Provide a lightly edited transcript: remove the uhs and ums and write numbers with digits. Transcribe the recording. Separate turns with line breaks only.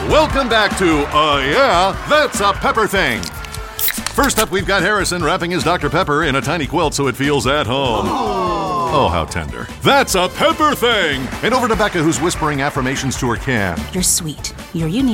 Welcome back to Yeah, That's a Pepper Thing. First up, we've got Harrison wrapping his Dr. Pepper in a tiny quilt so it feels at home. Oh, how tender. That's a Pepper Thing! And over to Becca, who's whispering affirmations to her can.
You're sweet. You're unique.